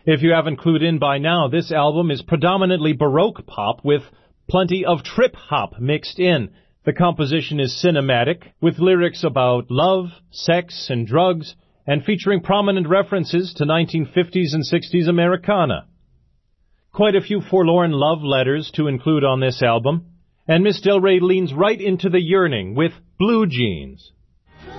If you haven't clued in by now, this album is predominantly Baroque pop with plenty of trip-hop mixed in. The composition is cinematic, with lyrics about love, sex, and drugs, and featuring prominent references to 1950s and 60s Americana. Quite a few forlorn love letters to include on this album, and Miss Del Rey leans right into the yearning with Blue Jeans.